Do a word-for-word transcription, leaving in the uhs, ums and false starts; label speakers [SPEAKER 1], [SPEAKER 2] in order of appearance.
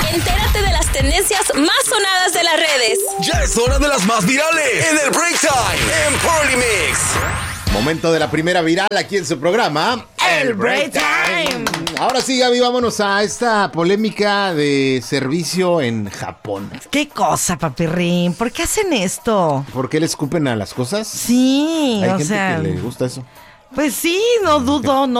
[SPEAKER 1] Entérate de las tendencias más sonadas de las redes.
[SPEAKER 2] Ya es hora de las más virales en el Break Time en Party Mix.
[SPEAKER 3] Momento de la primera viral aquí en su programa,
[SPEAKER 4] El Break Time.
[SPEAKER 3] Ahora sí, Gaby, vámonos a esta polémica de servicio en Japón.
[SPEAKER 4] ¿Qué cosa, papirrín? ¿Por qué hacen esto?
[SPEAKER 3] ¿Por qué le escupen a las cosas?
[SPEAKER 4] Sí,
[SPEAKER 3] Hay
[SPEAKER 4] o
[SPEAKER 3] gente
[SPEAKER 4] sea,
[SPEAKER 3] que le gusta eso.
[SPEAKER 4] pues sí, no dudo, no